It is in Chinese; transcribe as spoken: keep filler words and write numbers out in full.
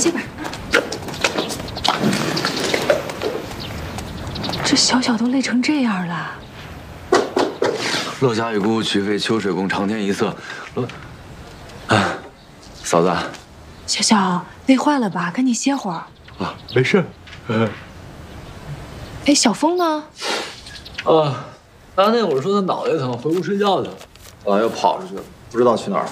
这边。这小小都累成这样了。 乐家与姑曲废秋水宫，长天一色。乐，哎，嫂子， 小小累坏了吧？赶紧歇会儿。 啊，没事。嗯。 哎，小峰呢？ 啊，刚才那会儿说他脑袋疼，回屋睡觉去了。 啊，又跑出去了，不知道去哪儿。